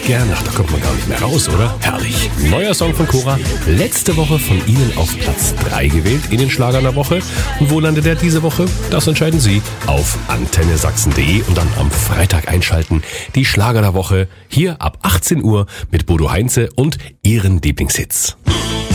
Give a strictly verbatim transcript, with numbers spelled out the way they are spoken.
gern. Ach, da kommt man gar nicht mehr raus, oder? Herrlich. Neuer Song von Cora. Letzte Woche von Ihnen auf Platz drei gewählt in den Schlagern der Woche. Und wo landet er diese Woche? Das entscheiden Sie auf antenne sachsen punkt de und dann am Freitag einschalten. Die Schlager der Woche hier ab achtzehn Uhr mit Bodo Heinze und Ihren Lieblingshits.